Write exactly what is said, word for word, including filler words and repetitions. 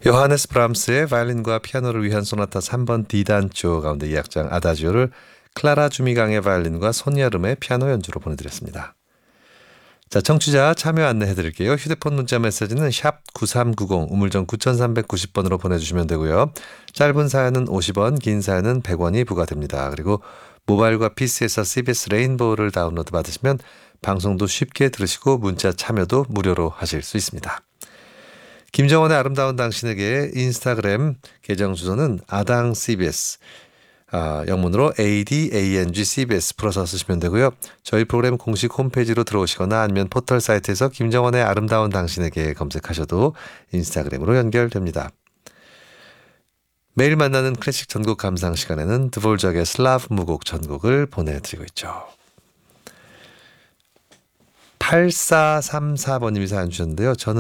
요하네스 브람스의 바이올린과 피아노를 위한 소나타 삼 번 D단조 가운데 이 악장 아다지오를 클라라 주미강의 바이올린과 손여름의 피아노 연주로 보내드렸습니다. 자, 청취자 참여 안내해드릴게요. 휴대폰 문자 메시지는 샵 구삼구공 우물정 구삼구공 번으로 보내주시면 되고요. 짧은 사연은 오십 원, 긴 사연은 백 원이 부과됩니다. 그리고 모바일과 피시에서 씨비에스 레인보우를 다운로드 받으시면 방송도 쉽게 들으시고 문자 참여도 무료로 하실 수 있습니다. 김정원의 아름다운 당신에게 인스타그램 계정 주소는 아당 씨비에스, 아, 영문으로 에이디에이엔지 씨비에스 풀어서 쓰시면 되고요. 저희 프로그램 공식 홈페이지로 들어오시거나 아니면 포털 사이트에서 김정원의 아름다운 당신에게 검색하셔도 인스타그램으로 연결됩니다. 매일 만나는 클래식 전곡 감상 시간에는 드볼작의 슬라브 무곡 전곡을 보내드리고 있죠. 팔사삼사 번님이 사연 주셨는데요. 저는